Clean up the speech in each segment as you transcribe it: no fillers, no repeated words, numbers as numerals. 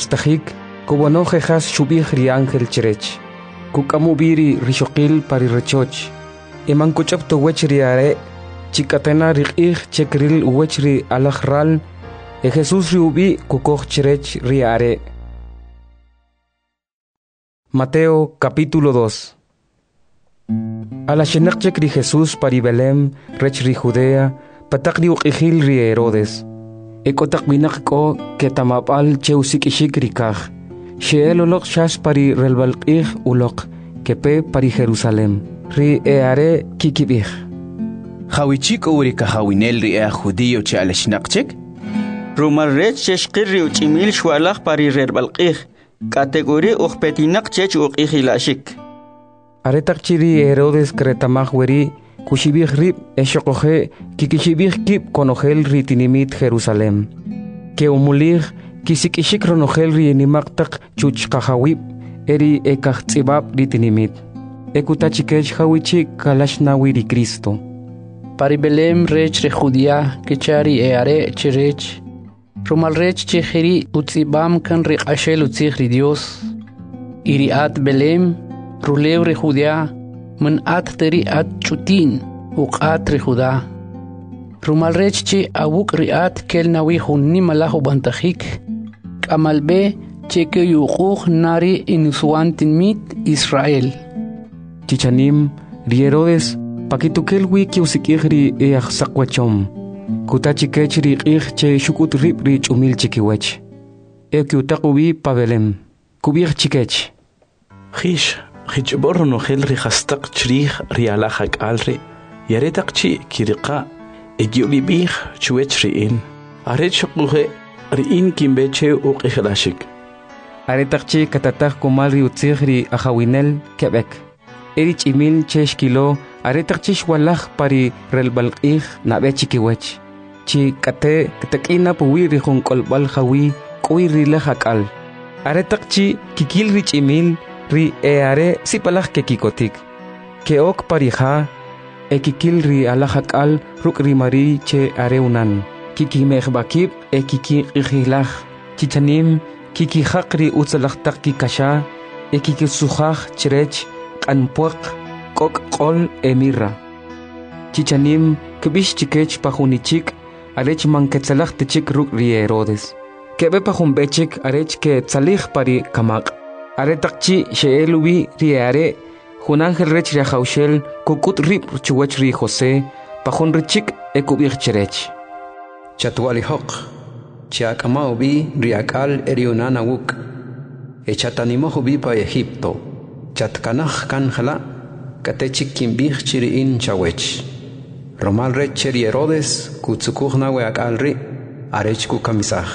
kastajik, kubanoje has shubih ri ángel cherech. Kukamubiri rishokil pari rechoch. Eman kuchap to wechri are, chikatena rikih chekril wechri alajral, e Jesús ri ubi kukoch cherech ri are. Mateo capítulo 2. A la shenakchek ri Jesús pari Belém, rech ri Judea, patakri uqihil ri Herodes. Ekotak binakko ke tamapal cheusik ishik rikaj. Sheelolok shas pari relbalqih ulok, kepe pari Jerusalem. Ri eare kikibih. Hawichik urika hawinel ri judío che al shenakchek? Rumar rech sheshqir ri uchimil shwalach pari relbalqih. Categoría uqpetinak chech uqihilashik. Aretakchiri Herodes kretamaj weri kushibih rib eshokoje kikishibih kip konogel ritinimit Jerusalem. Que umulig kisikishik ronogel rienimaktak chuchkahawib eri ekachtzibab ritinimit. Ekutachikech hawichik kalashnawi Cristo. Pari Belém rech re Judea kechari eare cherech. Rumal rech chejeri utzibam kan ri ashel utzig ri Dios. Iri at Belém ruleu re Judea man at teri at chutin uqat re Judá. Rumal rech che awuk ri at kel nawi hunni malahu bantajik. Kamalbe che ke yuquj nari inusuantin mit Israel. Chichanim ri Herodes pakitukel wiki usikihri e sakwachom. Kutachikech ri che shukut rib ri chumil chikiwech. Utakubi pa Belém. Kubir chikech. Khish borro no gel ri hastak chrih ri alahak alri. Yaretak chi kirqa egiobibih chuech ri in. Aret shukuhe ri in kimbeche uqihilashik. Aretak chi katatak kumal ri utzig ri ahawinel Quebec. Erich imil chesh kilo aretak chish walach pari relbalqih na bechikiwech. Chi kate katakina puwi ri kolbal hawi kuwi ri lahakal. Aretak chi kikil rich imil ri eare sipalach kekikotik. Keok pariha kikil ri alahakal ruk ri mari che areunan. Kiki mehbakib kiki ihilach. Chichanim kiki hakri utzalachtak kikasha kiki suhach cherech anpuak kok kol emirra. Chichanim kebish chikech pahunichik arech manketsalach techik ruk ri Herodes. Kebe pahumbechik arech ke tsalih pari kamak. Aretakchi sheelubi ri are hunangel rech ri haushel kukut rip chuwech ri José pahun richik ekubich cherech. Chatwali hok chiakama ubi riakal eriunana wuk. Echatanimo ubi pa Egipto. Chatkanaj kanjala katechik kimbih chiriin chawech. Romal rech ri Herodes kutsukujna weakalri arech kukamisaj.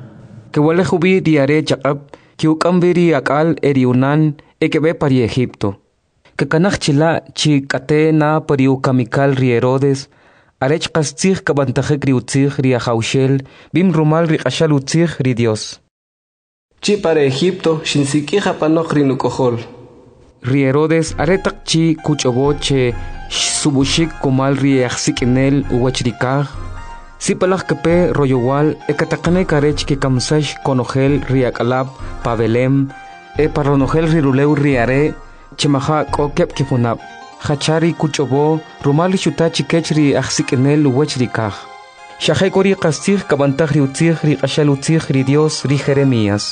Kewale hubi diare chakab kiukambiri akal eriunan ekebe pari Egipto. Kekanaj chila chi kate na pari ukamikal ri Herodes arech kastzig kabantajek ri utzig ri ahaushel bim rumal ri ashal utzig ri Dios. Chi para Egipto shinsikija panoj ri nukojol. Ri Herodes aretak chi kuchoboche subushik kumal ri axsikinel uwachrikaj. Sipalach kepe royowal ekatakane karech ke kamsash konogel ri akalab pa Belém paronogel ri ruleu ri are chemaha kokep kifunab. Hachari kuchobo rumali shutachi kech ri axsikinel uwachrikaj. Shahekori kastig kabantaj ri utzig ri ashal utzig ri Dios ri Jeremías.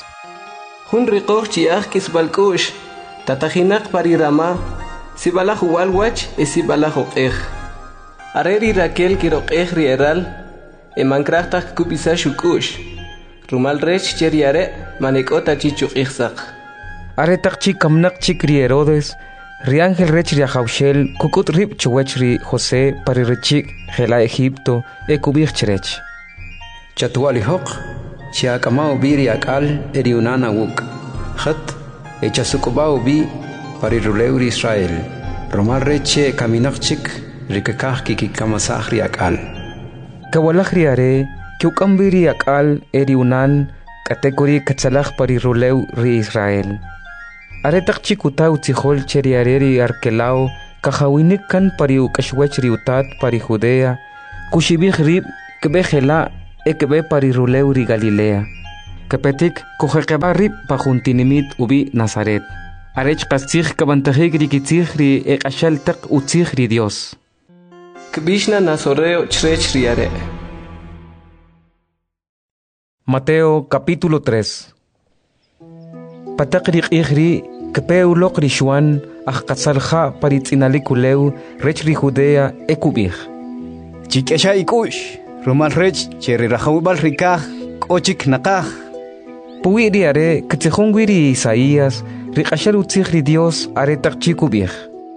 Hun riqoj chiaj kisbalkush. Tatajinak pari Rama, sibalaj walwach sibalaj oqej. Areri Raquel kiroqej rieral, emankrachtak kupisa shukush. Rumal rech cheriare manekota chichuqijsaq. Aretak chi kamnak chik ri Herodes, ri ángel rech ri ahaushel kukut rib chuwech ri José pari rechik gela Egipto ekubich cherech. Chatwali hok chiakama ubi riakal eriunana wuk. Khat echasukuba ubi pari ruleu ri Israel. Romal reche kaminachik rikakaj kikikamasaj riakal. Kawalaj ri are kiukambiri akal eriunan katekori katsalaj pari ruleu ri Israel. Aretak chikuta utzihol cheriareri arkelao kahawinik kan pari ukashwech ri utat pari Judea kushibij rib kebe gela ekebe pari ruleu ri Galilea. Kepetik kujeqeba rib pa juntinimit ubi Nazaret. Arech qastig kabantajig rikitzig ri eqashal taq utzig ri Dios. Kbishna Nazoreo Chrech Riare. Mateo capítulo 3. Patakrik ihri kepeuloq rishuan ajqasalja paritzinalikuleu rech ri Judea ekubij. Chikesha ikush, Romal rech cheri rajawbal rikaj, kochik nakaj. Puwi riare kitzejongwiri Isaías riqashal utzig ri Dios are taqchikubij.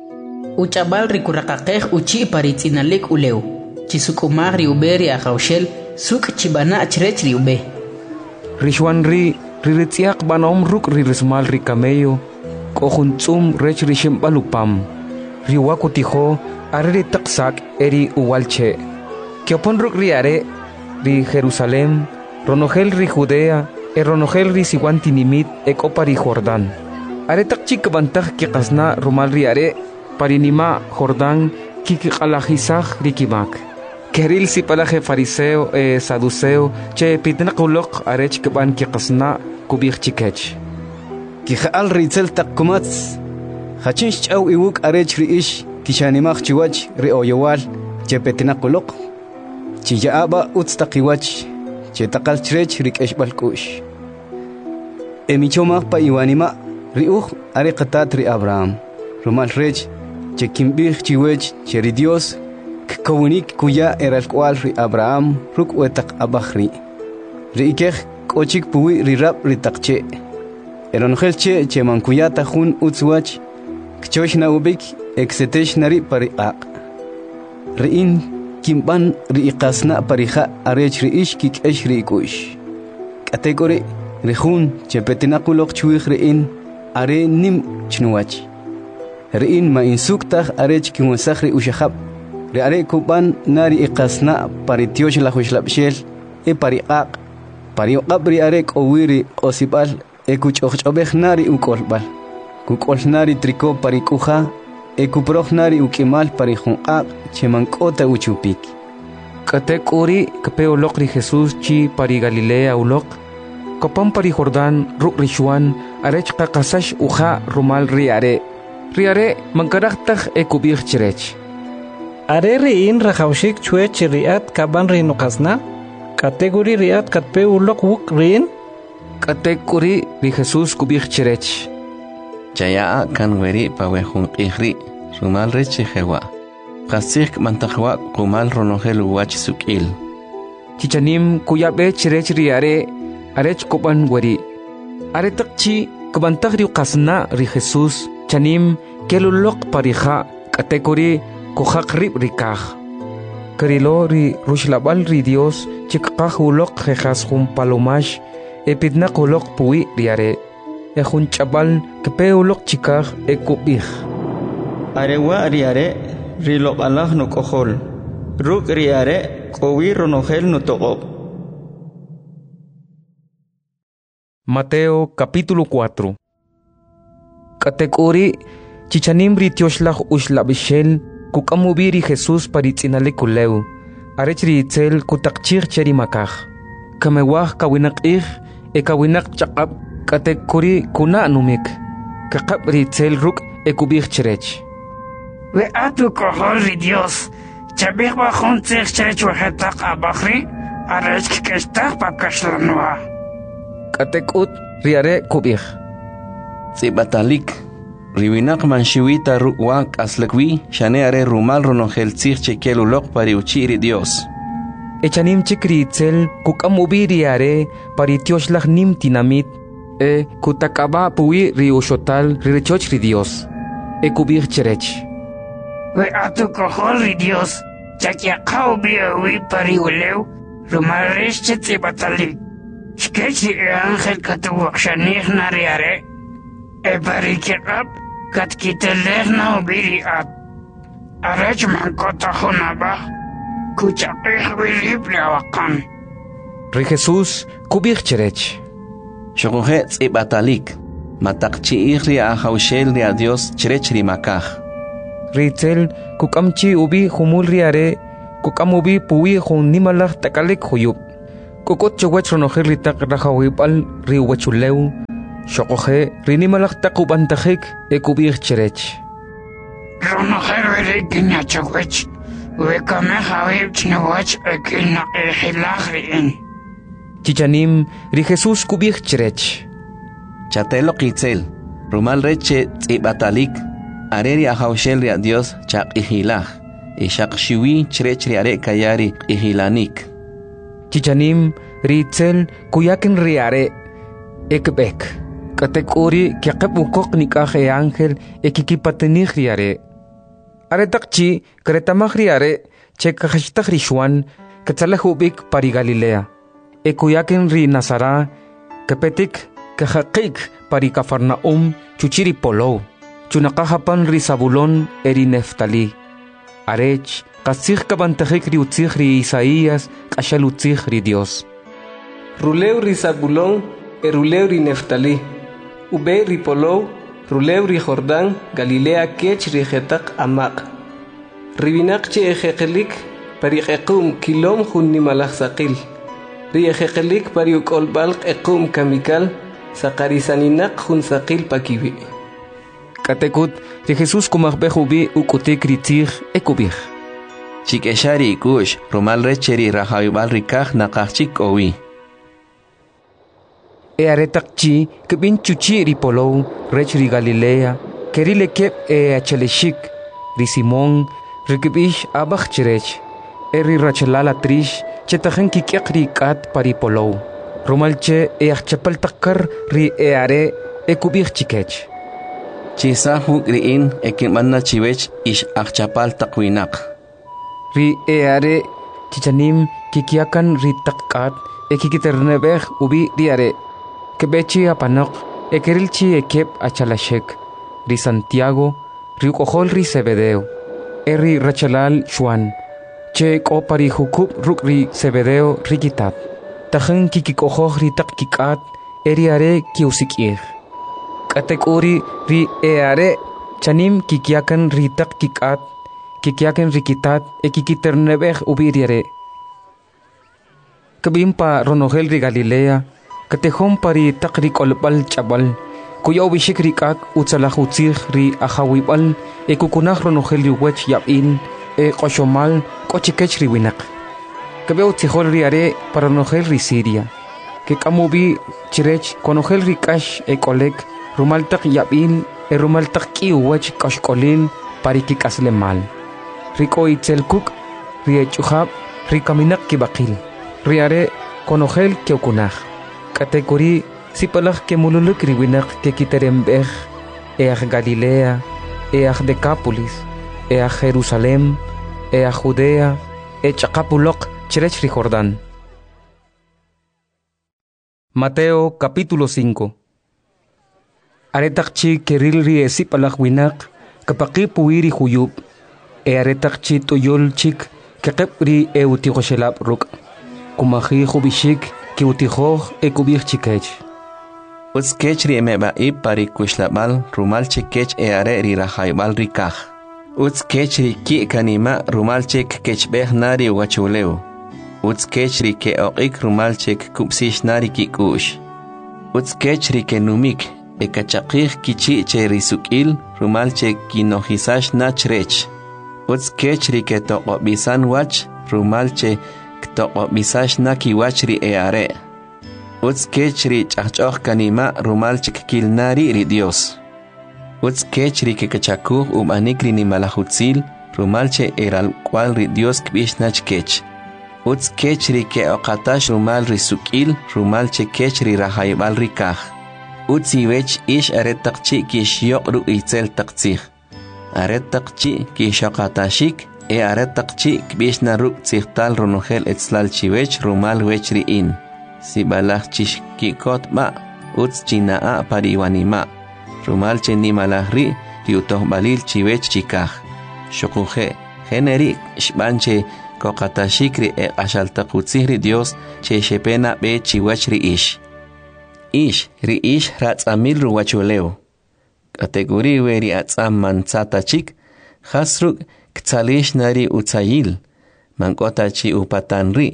Uchabal rikuraqaqej uchi paritzinalik uleu. Chisukumag ri uberi ajawshel suk chibana chrech ri ube. Rishuan ritziaq banom ruk rirismal ri camello, kojuntzum rech rishimbalupam. Riwakutijo are ri taqsak eri uwalche. Kiopon ruk riare ri Jerusalem, ronogel ri Judea, ronogel ri siwantinimit ekopa ri Jordán. Are taqchik bantaj kiqasna rumal riare, parinima Jordán kikiqalajisaj rikimak. Keril si palaje fariseo saduceo che pitnaquloq arech keban kiqasna kubij chikech. Kijaal ritzel taqkumats. Hachinch chaw iwuk arech riish kishanimaj chiwach ri oyowal che petinaquloq. Chiyaaba utstaqiwach che taqal chrech rikeshbal kush. Emichomaj pa iwanima riuj are qatat ri Abraham. Rumal rech che kimbij chiwech che ri Dios Kawunik kuya eral kwal ri Abraham ruk wetak abahri. Ri ikej kochik puwi ri rab ri takche. Eronjel che man kuyata jun utzwach kchosh na ubik exetesh nari pari aq. Ri in kimban ri iqasna parija arech ri ish kik esh ri ikush. Kategori ri jun che petinakulok chuig ri in are nim chnuwach. Ri in ma insuktaj arech kiwasaj ri ushahab. Riare kuban nari iqasna paritiosh la hushlabshel pariqaq parioqab riare qowiri qosibal kuch'oqch'obej nari ukolbal kukol nari triko parikuja kuproj nari ukimal parijunqaq chemank'ota uchupik Katek uri kapeoloq ri Jesús chi pari Galilea uloq kopam pari Jordán ruk rishuan arech qaqasash uja rumal riare mankaraqtaj ekubij chrech. Are riin rajawshik chuech riat kaban rin uqasna category riat katpe ulok wuk rin Katekuri ri Jesús kubij chrech. Chaya kan weri pawehun qihri rumal rechi jewa. Qasik mantajwa kumal ronogel wach sukil. Chichanim kuyabe chrech riare arech koban weri. Are taqchi kubantaj ri uqasna ri Jesús chanim kelulok parija katekuri Kujak rib rikaj. Kerilo ri rushlabal ri Dios chikqaj ulok jejas jun palomash epidnak ulok puwi riare. Jun chabal kepe ulok chikaj ekubij. Arewa riare rilok alaj no kohol. Ruk riare kowi ronogel no togob. Mateo capítulo 4. Katekuri chichanim ri tioshlaj ushlabishel kukamubiri Jesús paritzinalikuleu. Arech ri itzel kutaqchir cherimakaj. Kamewaj kawinaqij kawinaq chaqab katekuri kuna numik. Kakab ri itzel ruk ekubij chrech. We atu kohol ri Dios. Chabij bajun tzich chrech wajetaq abajri. Arech kikestaj pakashlanua. Katekut riare kubij. Zibatalik. Riwinak manshiwita rukwak aslakwi shane are rumal ronogel tzich chekel ulok pari uchiri Dios. Echanim chikri itzel kukamubiri are paritioshlah nim tinamit kutakaba puwi ri ushotal rirechoch ri Dios. Ekubij chrech. We atu kohol ri Dios. Chakiaqaw biawi pari uleu. Rumal resh chetzibatalik. Shkechi angel katuwak shanih nariare. Ebarikirab kat kitelehna ubiri at. Arech mankota hunaba. Kuchaqih wilibli awakan. Ri Jesús kubij chrech. Shogohe tz'ibatalik. Mataqchi'ih ri ahawshel ri a Dios chrech rimakaj. Ritzel kukamchi ubi humul riare kukamubi puwi jun nimalaj takalik huyub. kokot chawach ronojel ritak rajawipal riwachuleu shokoje rinimalak takubantajik ekubir cherech ronojel rikinya chawach wekame hawib chnawach ekina ehilagrin chichanim ri Jesus kubir cherech Chatelo Kitzel, Rumal Reche Tsibatalik, Areri Ahaushel Ria Dios Chak Ihilach, Ishak Shiwi Chrech Riare Kayari Ihilanik. Chichanim Ritzel Kuyakin Riare Ekbek, Katekuri Kiakabukok Nikaje Angel Ekikipatenich Riare. Aretakchi Kretamach Riare Chekahashtach Rishwan, Katsalahubik Pari Galilea. Ekuyakin Ri Nazara, Kapetik Kahakik pari Kafarnaum chuchiri polo, chunakahapan ri Zabulón eri Neftali. Arech, kasich kabantajik ri utzich ri Isaías, kashal utzich ri Dios. Ruleu ri Zabulón, eruleu ri Neftali. Ube ri polo, ruleu ri Jordán, Galilea kech ri Jetak amak. Ribinak che ejekelik, pari ekum kilom hun nimalach sakil. Ri ejekelik pari ukolbalk ekum kamikal, Sakarisaninak hun sakil pakibi. Katekut de Jesus kumahbehubi ukutik ritzich ekubich. Chikeshari kush, Rumal Recheri Rahayubal Rikach Nakachik owi. Aretakchi kebin chuchi ripolo rechri Galilea, kerile kep acheleshik, ri Simón, rikibish abach cherech, eri rachelala trish, chetajen kikekri kat paripolo. Romalche achapal takar ri are ekubich chikech. Chisa huk riin ekimanna chiwech ish achapal takwinak. Ri are chichanim kikiakan ri takat ekikiternebech ubi riare. Kebechi apanok ekerilchi ekep achalashek. Ri Santiago ri ukohol ri Zebedeo. Eri rachalal Juan. Che kopari hukub ruk ri Zebedeo rikitat. Tajen kikikohoj ri tak kikat eriare kiusikir. Katekuri ri eare chanim kikiakan ri tak kikat kikiakan rikitat ekikiternebech ubiriare. Kabimpa ronogel ri Galilea katejom pari tak ri kolbal chabal kuya ubishik rikak utzalahutzich ri ahawibal ekukunach ronogel ri wech yabin koshomal kochikech ri winak. Kabeo tijol riare para nogel ri Siria. Que kamubi chirech konogel ri kash ekolek rumaltak yabin rumaltak kiwech kashkolin pariki kasle mal. Riko itzelkuk ri echuhab ri kaminak kibakil. Riare konogel keukunach. Kategori sipalach ke mululuk ri winak ke kiterembech Galilea, Decápolis, Jerusalem, Judea, Chacapulok, Cherech ri Jordán. Mateo capítulo 5. Aretakchi keril ri esipalach winak kapaki puiri huyub aretakchi toyol chik kekep ri eutigoshelap ruk kumahi hubishik kiutihoj ekubich chikech. Utskech ri emebaib pari kushlabal rumal chikech are ri rahaybal rikaj. Utskech ri ki kanima rumal chik kechbeh nari wachuleu. Utskech ri ke oqik rumal chik kupsish nari kikush. Utskech ri ke numik ekachaqih kichi che risukil rumal chik kinohisash nachrech. Utskech ri ke toqobisan wach rumal che ktoqobisash nakiwach ri eare. Utskech ri chachchoh kanima rumal chik kilnari ri Dios. Utskech ri ke kachakuh umanik ri nimalahutzil rumal che eral cual ri Dios kbish nachkech. Utskech ri ke oqatash rumal ri sukil rumal che kech ri rahaybal rikaj. Utziwech ish aretaqchi kish yoqru itzel taqtzih. Aretaqchi kish oqatashik aretaqchi kbish naruk tzihtal ronogel etzlal chiwech rumal wech ri in. Sibalach chish kikot ma utz chinaa pariwanima. Rumal che nimalahri riutoh balil chiwech chikaj. Shokuje generik shbanche kokatashikri ashaltakutzihri Dios che shepena be chiwach ri ish. Ri ish ratzamil ruwachuleo. Kategori weri atzam manzatachik hasruk ktsalish nari utzayil. Mankota chi upatanri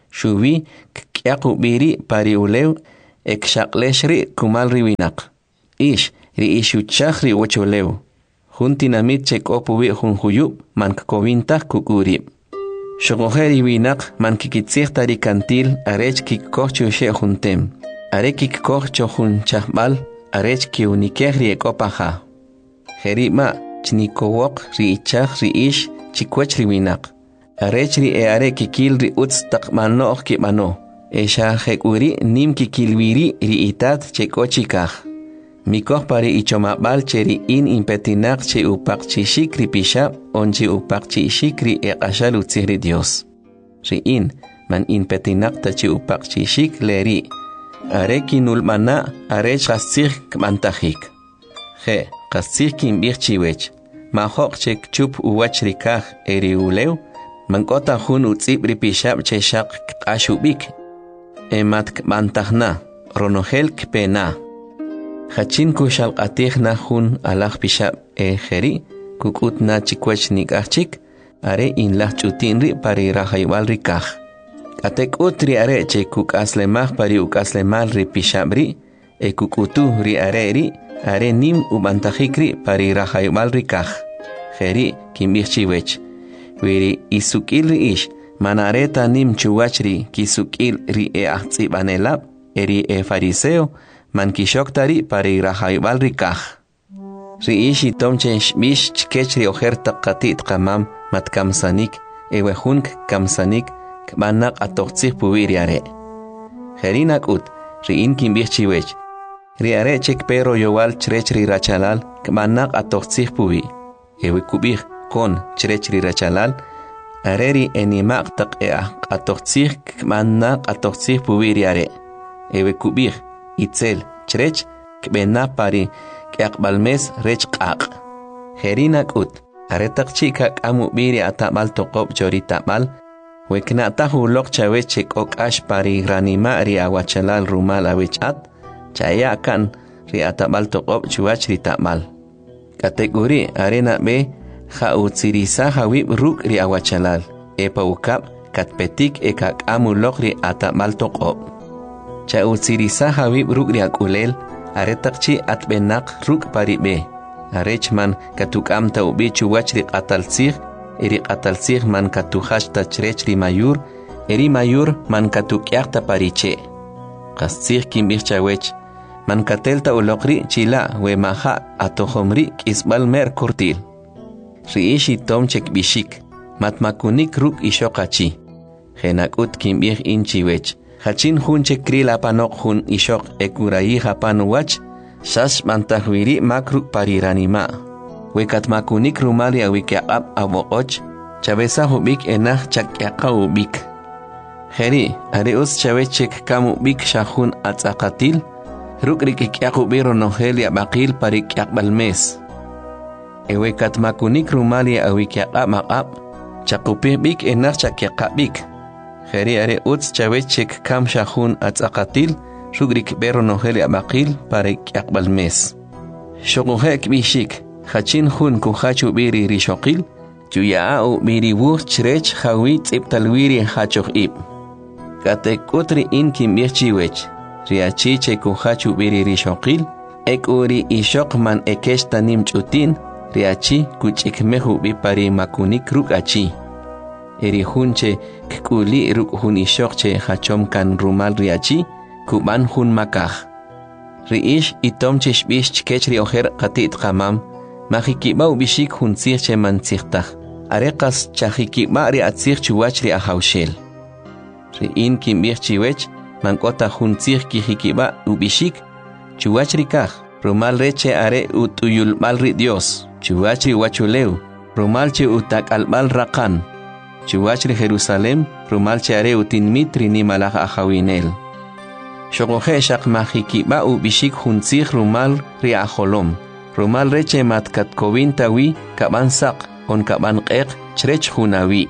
Shubi kyaku biri pari ulew ek shakleshri kumal riwinak. Ish ri ishuchakri wacholew. Juntinamit chek opuwi junjuyub man kakovintah kukurib. Shogoheri winak man kikitsik tari kantil arech kikkochu she juntem. Are kikkochu jun chahbal arech kiunikehri ekopaha. Herima chnikowok ri ichak ri ish chikwech ri winak. Arech ri are kikil ri utz takmano kibano. Esha hekuri nim kikilwiri ri itat chekochikah. Mikoh pari ichomabal cheri in impetinak che upak chishik ri pishab onchi upak chishik ri ekashal utzihri Dios. Ri in man impetinak ta che upak chishik leri. Are kinulmana are chasih kmantahik. He, kasih kimbir chiwech. Mahok chek chup uwach rikah eri ulew. Mankota hun utzib ri pishab che shak kashubik. Emat kmantahna, ronohel kpena. Hachin kushal atihna hun alah pishab jeri, kukutna chikwech nikachik, are in lah chutinri pari rahaywal rikah. Atek utri are che kukaslemah pari ukaslemal ri pishabri, kukutu ri are nim ubantahikri pari rahaywal rikah. Jeri kimbirchiwech. Wiri isukil ri ish, manareta nim chuwachri kisukil ri ahtsibanelab, eri fariseo, man kishoktari pari rahaybal rikah. Ri ishi tomche shbish chkechri ojerta qatit qamam mat kamsanik, ewehunk kamsanik, kmanak atoqtsih puwiri are. Jerinak ut, ri in kimbirchiwech. Ri are chek pero yowal chrech ri rachalal, kmanak atoqtsih puwi. Ewe kubih kon chrech ri rachalal, areri enimak tak atoqtsih kmanak atoqtsih puwiri are. Ewe kubih itzel chrech kbena pari kyaqbalmes rech qaq. Jerinak ut aretak chika kamu biri atabal toqob chori tabal wekna tahu lok chawech chek okash pari granima ri awachalal rumal awechat chaya kan ri atabal toqob chuach ri tabal. Kategori arena be khautsirisa hawib ruk ri awachalal epa ukap katpetik ekak amu lok ri atabal toqob. Cha utsirisa hawib ruk ri akulel aretakchi atbenak ruk paribe arechman katukam ta ubi chuwach ri qatalsig eri qatalsig man katuhash ta chrech ri mayur eri mayur man katukyaq ta pariche qasig kimbir chawech man katelta ulokri chila we maha atohomri kisbal mer kurtil ri ishi tomchek bishik matmakunik ruk ishoqachi genakut kimbir inchiwech Hachin hun chekri la panok hun ishok ekurayi hapan wach, shas mantahwiri makruk pariranima. Wekat makunik rumali awikyaqab awokoch, chabesa hubik enah chakyaka ubik. Heri, areus chawe chek kamu bik shahun atzakatil, rukrik ikyakubiro noheli abakil parikyakbalmes. Ewekat makunik rumali awikyaqab makab, chakupih bik enah chakyakabik. Jeri are uts chawechek kam shahun atzakatil, rugrik bero noheli abakil parek yakbalmes. Shokuhek bishik, hachin hun kuhachu biri rishokil, juyaau biri wuh chrech hawit iptalwiri hachoh ib. Katek utri in kimbirchiwech, riachiche kuhachu biri rishokil, ek uri ishok man ekeshta nim chutin, riachi kuchikmehu bipari makunik rukachi. Eri hunche kuli ruk hun ishokche hachom kan rumal riachi kuban hun makah. Riish itomche shbish chkechri oher qatit qamam mahikibau bishik hun sirche man sirtah. Arekas chahikiba ri atsir chuwach ri ahawshel. Riin kimbir chiwech mankota hun sir kihikiba ubishik chuwach ri kah. Rumal reche are utuyul mal ri Dios. Chuwach ri wachuleu. Rumal che utak albal rakan. Chuwachri Jerusalem, rumal chare utinmit rini malach ahawinel. Shogohe shak mahikiba u bishik hunzig rumal ri aholom. Rumal reche matkat kovintawi kaban sak on kaban qeq chrech hunawi.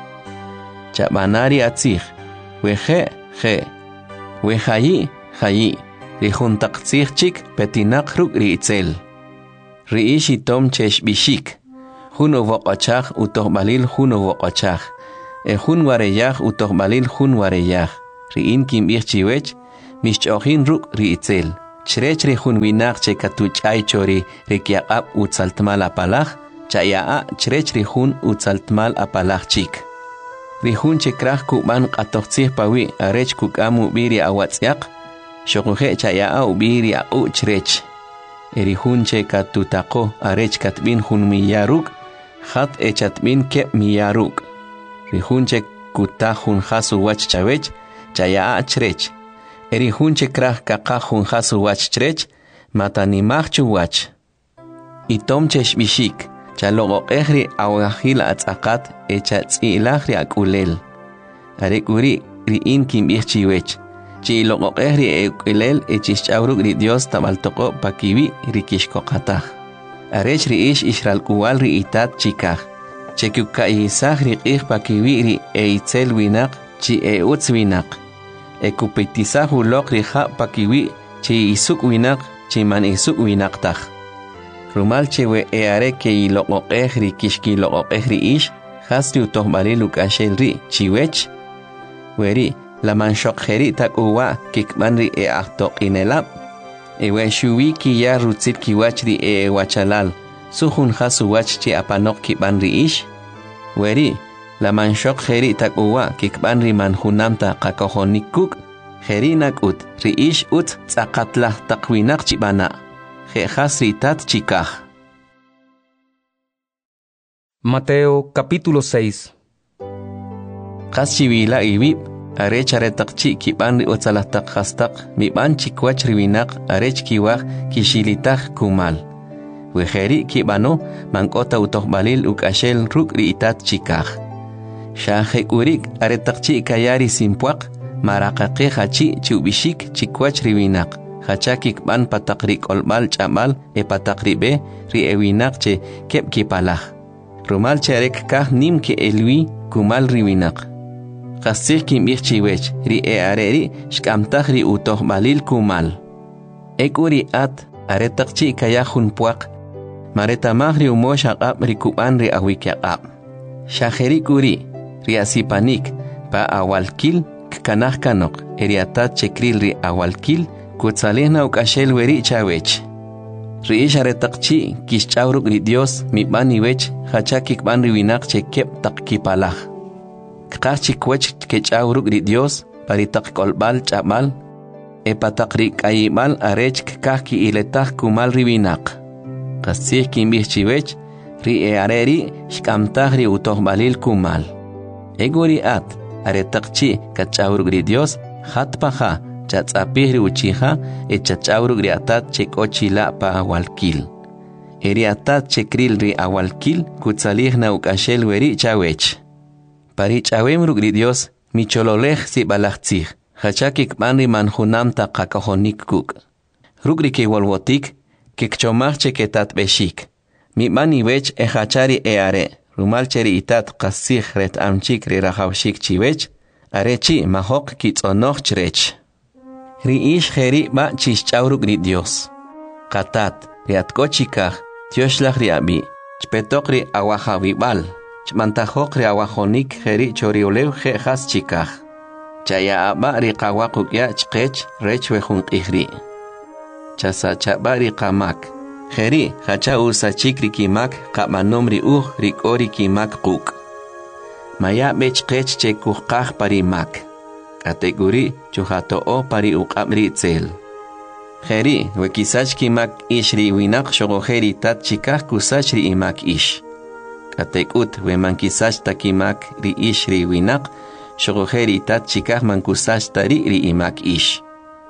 Chabanari atzig, wehe he, wehayi hayi, ri huntakzig chik petinak ruk ri itzel. Ri ishi tom chesh bishik. Huno voqachach utoh balil huno voqachach. Jun wareyaj utohbalil jun wareyaj. Riin kimbich chiwech, mischojin ruk riitzel. Chrech ri jun winak che katuchay chori rikiaqab utsaltmal apalaj, chayaa chrech ri jun utsaltmal apalaj chik. Ri jun che kraj kuban qatoqtzih pawi arech kukamu biri awatzyak, shokuje chayaa ubiri au chrech. Eri jun che katutaqo arech katbin jun miyaruk, hat echatbin kep miyaruk. Ri jun che kuta jun jasu wach chawech, chayaa chrech. Eri jun che kraj kaqa jun jasu wach chrech, matanimaj chu wach. Itom che shbishik, chalogo ehri awahil atzaqat echa tzilaj ri akulel. Arekuri ri in kimbich chiwech. Chi logo ehri ekulel echishchauruk ri Dios tabaltoko pakiwi ri kishkoqataj. Arech ri ish ishral kuwal ri itat chikaj. Chekuka isaj ri qih pakiwi ri eitzel winak chi utz winak. Ekupitizaj ulok ri ja pakiwi chi isuk winak chi man isuk winak taj. Rumal chewe eare ke ilogo ehri kishki logo ehri ish hasri utohbalil ukashel ri chiwech. Weri la manshok heri tak uwa kikbanri ahtok inelab. Ewe shuwi ki ya rutzit kiwach ri wachalal. Suhun hasu wach chi apanok kikbanri ish. Weri la manshok heri tak uwa kikbanri manhunamta kakohonikuk. Heri nakut ri ish ut tzakatlah takwinak chibana. Tat chikaj. Mateo capítulo 6. Qaschiwila ibib arech aretaqchi kiban ri otsalahtak hastak miban chikwach riwinak arech kiwaj kishilitaj kumal. Wejeri kibano mankota utohbalil ukashel ruk ri itat chikaj. Shahekurik aretaqchi kayari simpuaq maraqaqi hachi chubishik chikwach riwinak. Hachakik ban patakrik olbal chamal patakribe ri ewinak che kep kipalaj. Rumal cherek kah nim ke elwi kumal riwinak. Qasih kim chiwech ri areri shkamtaj ri utoh balil kumal. Ekuri at aretaqchi kayahun puaq. Maretamaj ri umosh aqab ri kuban ri awikyaqab. Shaheri kuri ri asipanik pa awalkil kanaj kanok eriatat chekril ri awalkil Kutsalihna ukashel weri chawech. Riish aretaqchi kishchauruk ri Dios mibani wech hachakik ban riwinak che kep tak kipalaj. Kqachik wech kechauruk ri Dios paritak kolbal chamal patakri kayimal arech kaki iletaj kumal riwinak. Qasih kimbih chiwech ri areri shkamtaj ri utohbalil kumal. Eguri at aretaqchi kachauruk ri Dios hatpaja chatzapihri uchija echachawruk ri atat chekochila pa awalkil. Eri atat chekril ri awalkil kutsalihna ukashel weri chawech. Pari chawemruk ri Dios michololej si balachtzij. Hachakik banri manhunam ta qakahonik kuk. Rukri ke walwotik kikchomaj cheketat beshik. Mi bani wech hachari are. Rumal cheri itat qasij ret amchik ri rahawshik chiwech. Arechi mahok kitzonoj chrech. Riish heri ba chishchauruk ri Dios. Katat riatkochikaj tioshlaj ri abi. Chpetok ri awajawibal. Chmantajok ri awajonik heri choriolew jejas chikaj. Chaya aba ri qawaquk ya chqech rech wejun qihri. Chasa chaba ri qamak. Heri hacha usachik ri kimak qamanom ri ri kori kimak quk. Maya bech qech chekuqaj parimak. Kategori chuhatoo pari uqamri tzel. Heri wekisach kimak ish ri winak shogojeri tat chikaj kusach ri imak ish. Katekut wemankisach takimak ri ish ri winak shogojeri tat chikaj mankusach tari ri imak ish.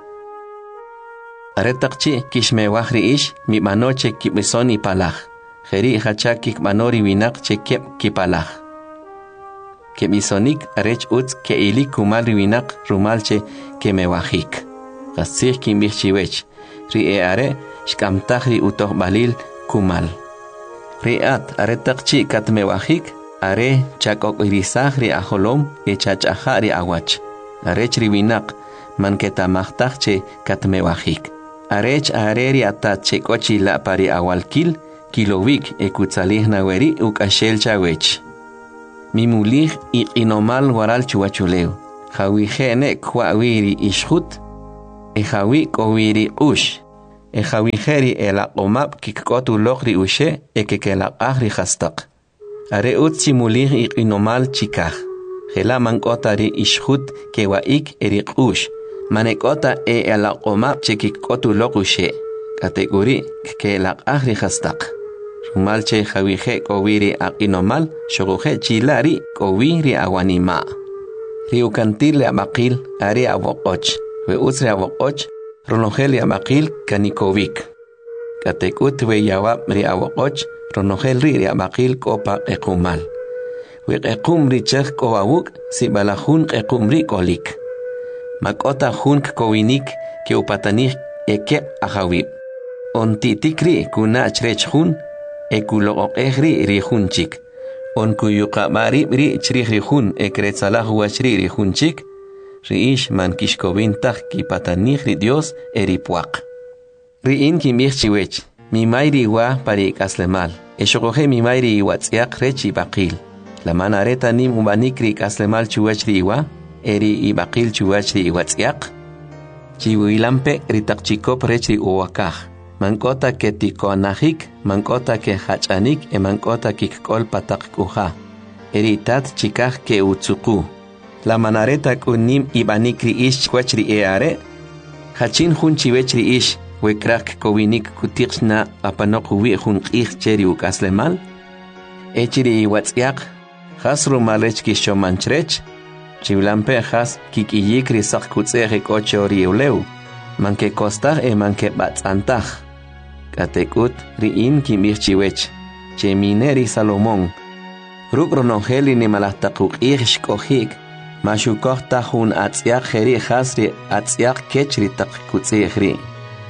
Aretaqchi kishmewaj ri ish mi manoche kibisoni palaj. Heri hachakik manori winak chekep kipalaj. Kemisonik arech utz ke ilik kumal riwinak rumalche kemewajik. Qasih kimbih chiwech. Ri are shkamtaj ri utoh balil kumal. Ri at aretaqchi katmewajik are chakok irisaj ri aholom echachaja ri awach. Arech riwinak manketamajtaj che katmewajik. Arech are ri atat chekochi la pari awalkil kilowik ekutsalihna weri ukashel chawech. mi mulih y inomal waral chuachuleu. Jawi jene kwa wiri ishut. E jawi kowiri ush. E jawi jeri ela omap kikotu lokri ushe e kekela ahri hastak. Are utsi mulih y inomal chikah. Jela mankota ri ishut kewaik erik ush. Manekota e ela omap chekikotu lokushe. Kategori kekela ahri hastak. Malche jawije kowiri aqinomal, shoguje chilari kowiri awanima. Riucantile amakil, ari awokoch, we usre awokoch, ronogeli amakil kanikovik. Katekut we yawab ri awokoch, ronogel ri amakil kopa ekumal. We ekum richech kowawuk, si balahun ekumri kolik. Makota hunk kowinik, ke upatanik eke ahawib. On titikri kuna chrechhun, ekulo ehri rihunchik. On kuyuka mari ri chrihun ekretsalah wachri rihunchik. Riish man kishkovintach ki patanich ri Dios eripuak. Riin ki mirchiwech. Mi mairi wa pari kaslemal. Eshokoje mi mairi watsiak rechi bakil. La manareta nim ubanikri kaslemal chuwachri wa. Eri ibakil chuwachri watsiak. Chiwilampe ritakchikop rechi uwakaj. Mankota ke tikonahik, mankota ke hachanik, mankota kikol patak kuha. Eritat chikaj ke utsuku. La manareta kunim ibanikri ish kwachri eare. Hachin hun chiwechri ish, wekrak kowinik kutixna apanok wi hun ich cheri ukaslemal. Echiri iwatsiak, hasru malech kishomanchrech. Chiwlampe has kikiyikri sak kutzerek ochori euleu. Manke kostar manke batzantaj. Katekut riin kimirchiwech. Chemineri Salomón. Rukronongeli ni malahtakuk irshkohik. Mashukok tahun atziak heri hasri atziak kechri takutzihri.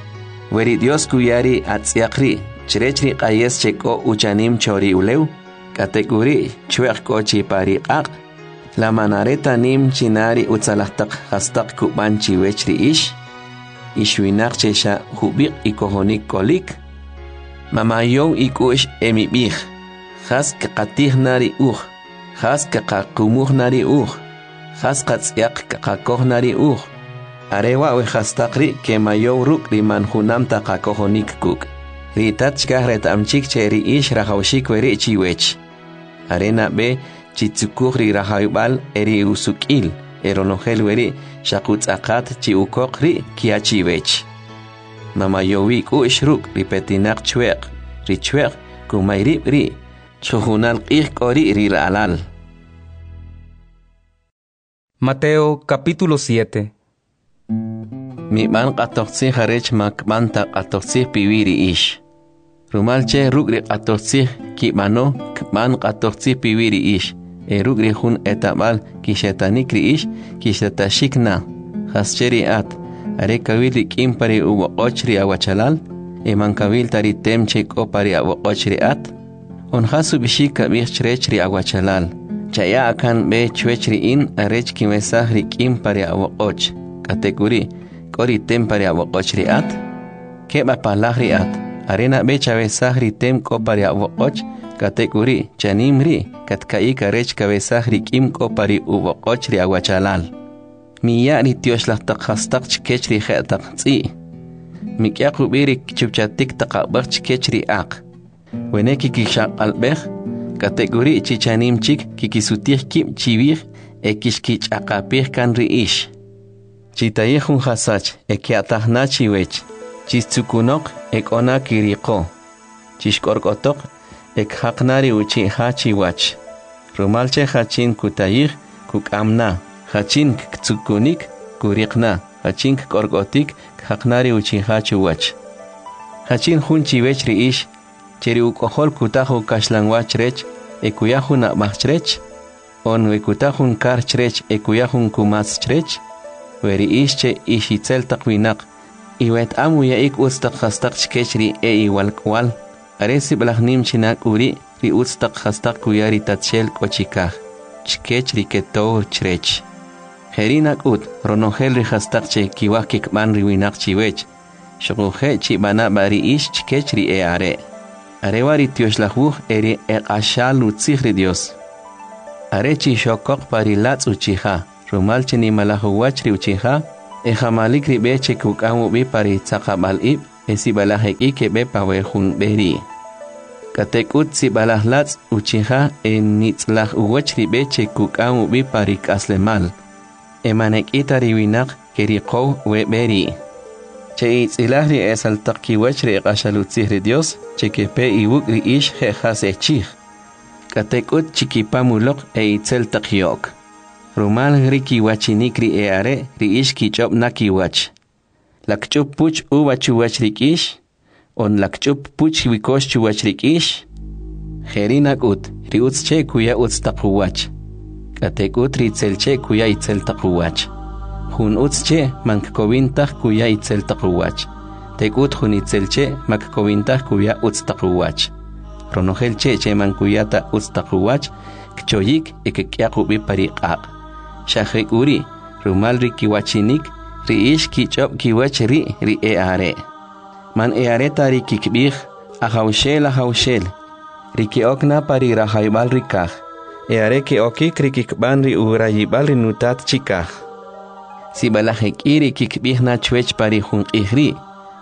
Weri Dios kuyari atziakri. Chrechri qayes cheko uchanim chori uleu. Katekuri chuek kochi pariqaq. La manareta nim chinari utzalahtak hastak kubanchi wechri ish. Ishwinak chesha hubik ikohonik kolik. Mamayon ikush emibich. Has kakatih nari Has kakakumuh nari Has katsiak kakakoh nari Arewa we hastakri ke mayon ruk riman hunam takakohonik kuk. Ritat chkahret amchik cheri ish rahawshik weri chiwech. Arena be chitsukuri rahayubal eri usukil. Eronogel weri shakutz akat chi ukokri kiachiwech. Mama yowi ku ishruk ripetinak chuek. Richuek kumairip ri. Chuhunal kori ri alal. Mateo capítulo 7. Mi man qatoxi harech makmanta qatoxi piwiri ish. Rumalche rugri qatoxi kimano kman qatoxi piwiri ish. Erugri hun etamal kishetanikri ish kishetashikna. Hascheri at. Are kawili kimpari uwa ochri awachalal. Eman kawil tari temchek opari awa ochri at. On hasu bishika bichrechri awachalal. Chaya akan be chwechri in arech kimesahri kimpari awa och. Kategori kori tempari awa ochri at. Keba palahri at. Arena be chavesahri tem kopari awa och. Kategori chanimri katkaika rech kabesahri kim kopari uwa ochri awachalal. Miya ni tioshlah takhastak chkechri khetak tsi. Mikya kubiri chupchatik takabak chkechri ak. Weneki kishak albech. Kategori chichanim chik kikisutir kim chivir ekishkich akapir kan riish. Chitayehun hasach ekiatahna chiwech. Chistsukunok ekona kiriko. Chishkorkotok ek haknari uchi hachi wach. Rumalche hachin kutayir kukamna. Hachin ktsukunik kurikna. Hachin korgotik haknari uchi hachi wach. Hachin hun chiwech riish. Cheri ukohol kutahu kashlangwach rech. Ekuyahun akmachrech. On wekutahun karchrech ekuyahun kumaschrech. Weri ische ishitzel takwinak. Iwet amu yaik ustak hastak chkechri iwalkwal. Aresi blahnim chinak uri ri ustak hastak kuyari tatshel kochikah. Chkechri ketor chrech. Herinak ut ronogel ri hastak che kiwakik man riwinak chiwech. Shoguhe chibana bari ish chkechri are. Arewari tioshlahuj eri ashal utzihri Dios. arechi shokok parilatz uchija rumal chini malahuwachri uchija ejamalik ribeche kukamu bi pari tsaqabal ib esibalahek ike be pawejun beri katekut sibalahlatz uchija nitzlah uwachri beche kukamu bi pari kaslemal emanek itari winak keriqow we beri che itzilahri esaltaqki wachri qashalutzihri Dios che kepe iwukri ish jejas echij katekut chikipamulok itzel taqyok rumal riki wachinikri eare ri ish kichop nakiwach lakchup puch uwachuwach rikish on lakchup puch wikosh chuwach rikish jerinakut riutz che kuya utz taquwach katekut ritzel che kuya itzel taquwach hun utz che mankkovintah kuya itzel taquwach tekut hun itzel che makkovintah kuya utz taquwach ronogel che mankuyata utz taquwach kchoyik ekekyaqubi pariqaq shahekuri rumal rikiwachinik riish kichop kiwach ri eare man eare tari kikbih ahawshel rikiokna pari rahaybal rikaj eare ke okik rikikban ri urayibal rinutat chikaj sibalahek iri kikbih na chwech pari junqihri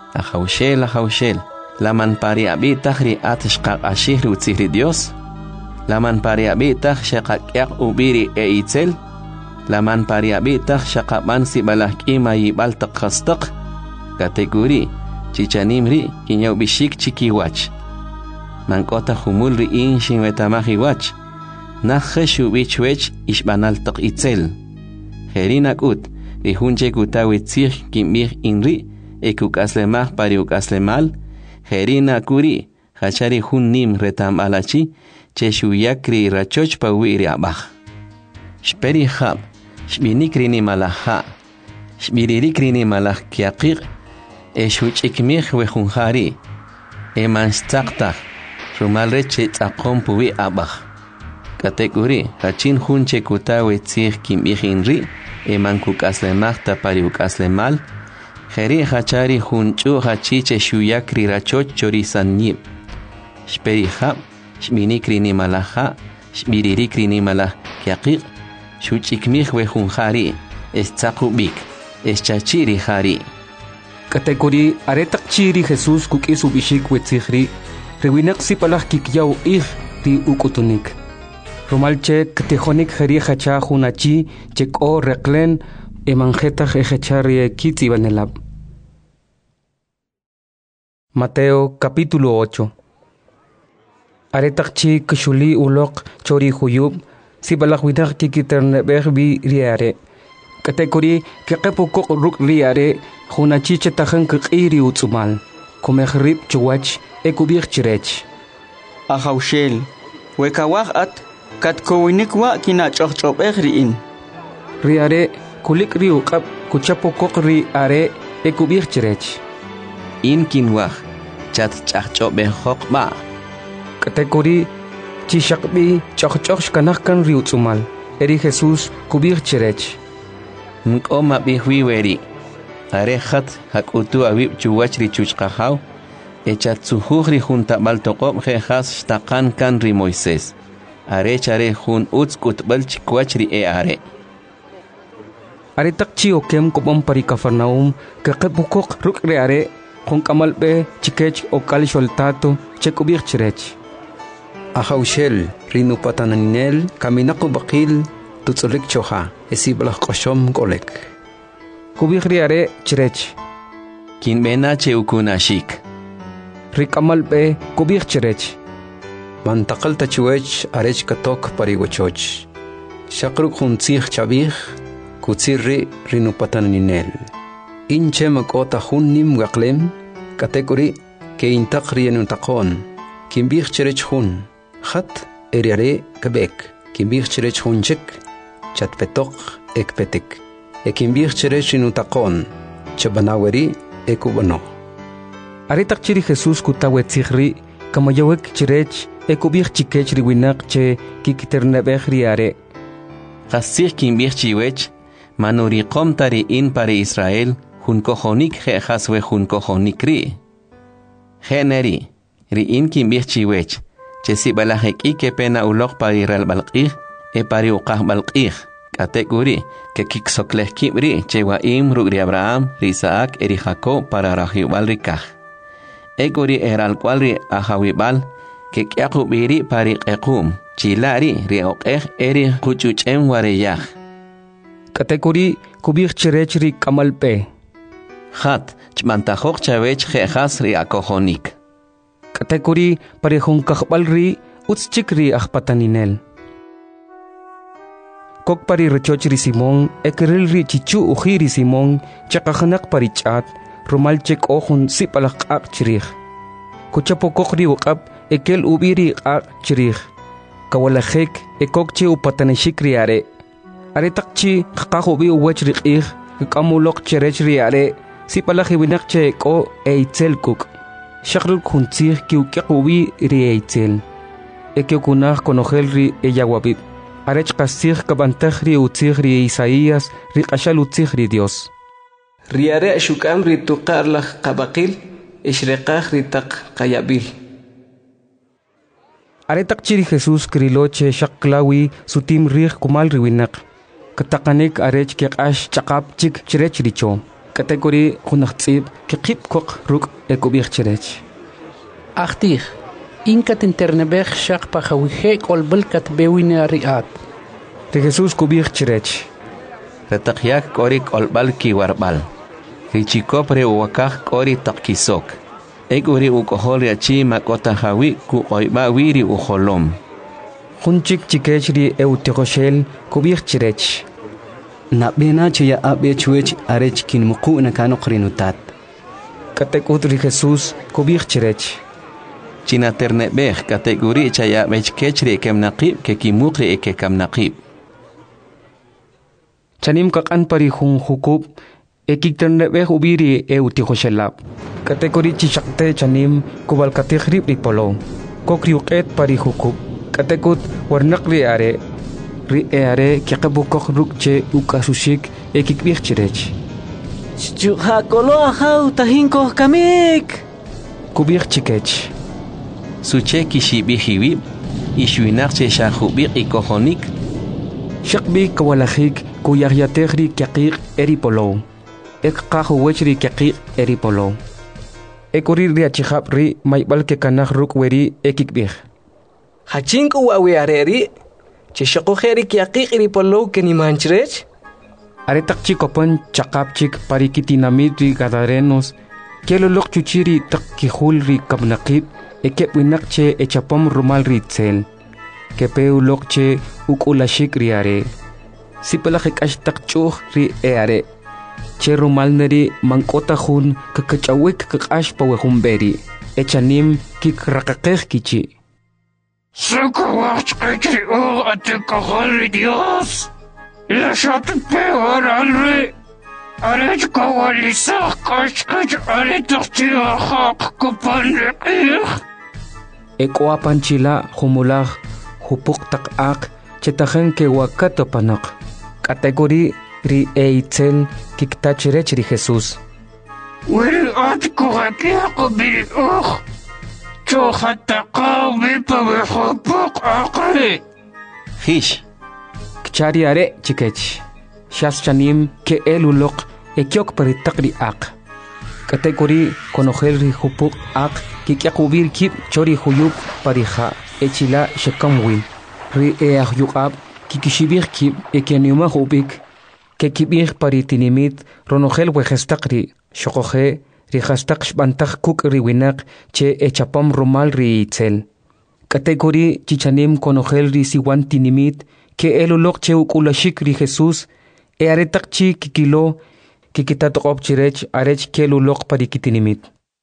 ahawshel laman pari abitah ri atshqaq ashih ri utzihri Dios laman pari abitah shaqaqyaq ubiri itzel laman pari abitah shaqaban sibalah kima yibal taqastaq kategori chichanimri kinyaw bishik chikiwach mankota humul ri inshin wetamahiwach nakhshu bichwech ishbanal taq itzel jerinakut ri hunche kutawitzih kimih inri ekukaslemah pari ukaslemal jerinakuri hachari hunnim retam alachi cheshuyakri rachoch pawiri abah shperi khab shbinikri ni malaha shbiririkri ni malah kyaqiq eshuchikmih we hunhari emanstaqta rumalre che tsaqom puwi abah kategori hachin hunche kutawe tzih kimih inri emankukaslemah pari ukaslemal jeri hachari hunchu hachiche shuyakri rachoch chorisanyib shperi khab shbinikri ni malaha shbiririkri ni malah kyaqiq shuchikmih we hunhari estzaqubik eschachiri hari kategori aretak chiri Jesus kukisu bishik wetzihri rewinak sipalah kikyaw ih ti ukutunik romalche ktejonik jeri hacha hunachi cheko reklen emanjetach ejechari kitzi banelab. Mateo capítulo 8. Aretakchi kshuli ulok chori huyub sibalak winak kikiternebeh bi riare kategori kekepukok ruk riare hunachi chetajan kiri utsumal komejrib chuwach ekubir chirech ahawshel wekawah at katkowinikwa kinachochobeh riin riare kulik riuqab kuchapukok riare ekubir chirech in kinwah chat chachobeh hokba kategori chishakbi chochchoch kanakkan riutsumal eri Jesus kubir chirech nkoma bihwiweri arehat hakutu awib chuwach ri chuchqahaw echatsuhri junta baltoqob jejas shtaqan kan ri Moisés arechare jun utskut balchikwach ri eare aretakchi okem kobom pari Cafarnaum kaqepukok ruk reare jun kamalbe chikech okal sholtato chekubir chirech ahawshel rinupatananel kaminaku bakil tutsulik choha esiblah qoshom kolek kubir riare chirech kinbena cheukunashik rikamalbe kubir chirech mantakal tachuech arech katok parigochoch shakruk huntzih chabih kutsirri rinupataninel inche makota hunnim waqlem kategori ke intakri enutaqon kimbih chirech hun khat eriare kabek kimbih chirech hunchek chatpetok ekpetek ekimbih chirech enutaqon chabanaweri ekubano aretak chiri Jesus kutawetzihri kamayawek chirech ekubih chikech riwinak che kikiternebeh riare qasih kimbih chiwech manuri qomtari in pare Israel hun kohonik jejas we hun kohonik ri generi ri in kimbih chiwech che sibalahek ike pena ulok pari ralbalqih pari uqah balqih kategori que kiksokleh kibri chewa rugri Abraham ri Isaac eri Jacob para rahibal rikah egori eral cualri ahawibal que kyakubiri pari qequm chilari ri oqeh eri kuchuchem wareyah kategori kubir cherechri kamalpe Hat chmantajok chavech jejas ri akojonik kategori pari hunkahbalri utschikri ahpataninel kok pari rechochri Simón ekrilri chichu ujiri Simón chakahanak pari chat rumalchek ohun sipalak ak chirih kuchapo kokri uqab ekel ubiri ak chirih kawalajek ekokche upatanishikri are takchi qaqahubi uwachri qih kamulok cherechri are sipalak ibinakche ko eitzel kuk shakrul kuntzih kiukahubi ri eitzel ekyokunah konohelri eyawabib arech qasih kabantajri utzihri Isaías ri qashal utzihri Dios riare shukam ri tuqarlaj qabaqil ishreqaj ri taq qayabil aretak chiri Jesús kriloche shaklawi sutim rih kumal riwinak kataqanik arech keqash chaqap chik chirech richo kategori khunaqtsib keqip kok ruk ekubih chirech Achtih Inkat internebech shaq pajawihe kolbelkat bewina riat. De Jesús kubir chirech. Retaqyak kori kolbal kiwarbal. Richikopre uwakaj kori takisok. Eguri ukohol yachi makota hawi ku oiba wiri uholom. Hunchik chikechri eutigoshel kubir chirech. Na bena chaya abe chuech arech kin muku na kanokrinutat. Katekutri Jesús kubir chirech. China ternebeh kategori chaya bechkechri kem naqib ke kimukri eke kam naqib. Chanim kakan pari hun hukub ekik ternebeh ubiri eutigoshel. Kategori chishakte chanim kubal kategrib ripolo. Kokriuket pari hukub. Katekut warnak riare riare kiqabukok rukche ukasushik ekikbih chirech. Chukakolo ahau tahinko kamik. Kubir chikech. Suche kishibihiwib ishwinaqche shahubik ikohonik. Shakbi kawalajik kuyahyategri kiaqik eripolo. Ekqahuwechri kiaqik eripolo. Ekuri riachihab ri maybal ke kanah rukweri ekikbih. Hachinku wawiareri chishaqojeri kiaqiq eripolo kenimanchrech. Aretak chikopan chaqapchik parikitinamidri gadarenos kelolok chuchiri takkihulri kabnaqib ekep winakche echapom rumal ritzel kepeulokche ukulashik riare sipalajik ashtak chuh ri eare che rumal neri mankota hun kakachawik kakash pawehumberi echanim kikraqaqej kichi Sukawach kachri atekahari Dios la shot peor alre arech kawalisah kashkach aretachia haq kupanriqih Ekwa panchila humulaj hupuk takak chetajen ke wakato panak kategori ri eitzel kiktachirech ri Jesús Wiri atkuhakia kubiri Chohataqaw bipawihupuk aqri Hish Kchari are chikech Shas chanim ke elulok ekyok paritaqri ak Kategori konojel ri hupuk ak kikyakubir kip chori huyuk parija echila shekamwin ri eahyukab kikishibir kip ekyaniuma hubik kekibir paritinimit ronojel wejestaqri shokoje ri hastak shbantak kuk riwinak che echapam rumal ri itzel. Kategori chichanim konojel ri siwan tinimit ke elulok che ukulashik ri Jesús e aretak chi kikilo kikitatok chirech arech ke elulok parikitinimit.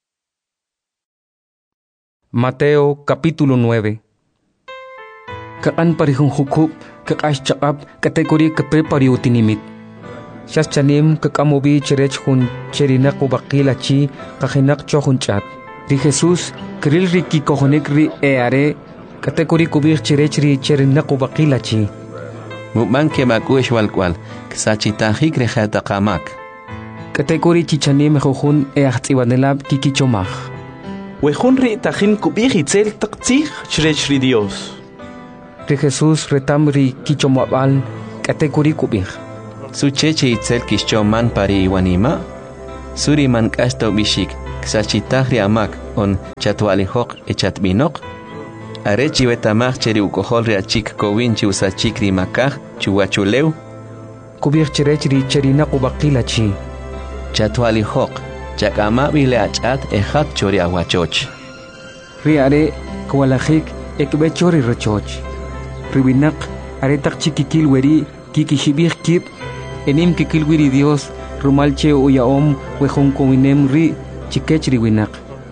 Mateo capítulo 9. Kaan parihun hukub kakash chakap kategori kape pariutinimit. Shas chanim kakamobi chirech hun cherinak ubakila chi kahinak chohun chat. Ri Jesús kril ri kikohonik ri eare kategori kubir chirech ri cherinak ubakila chi. Mukban ke makush walkwal ksachitahik rejata kamak. Kategori chichanim juhun eachtiwanelab kikichomach. Wejun ri tajin kubir itzel taktzih chirech ri Dios. ri Jesus retam ri kichomabal katekuri kubih. Su cheche itzel kischoman pari iwanima. Suri man kasto bishik ksachitahri amak on chatwalihok echatbinok. Arechi wetamach cheri ukoholri achik kowinchi usachikri makah chuachuleu. Kubih cherechri cherina kubakilachi. Chatwalihok chakama bile achat ejat chori awachoch. Riare kwalahik ekbechori rechoch. Ribinak aretak chikikil weri kikishibih kip enim kikil wiri Dios rumalche uyaom wehon kowinem ri chikechri winak.